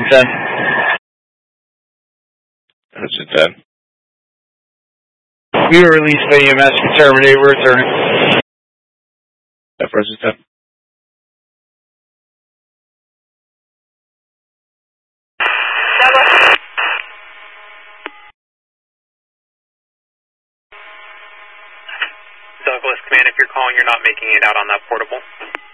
Frozen 10. Frozen 10. We were released by EMS and terminate. We're returning. Frozen 10. Douglas Command, if you're calling, you're not making it out on that portable.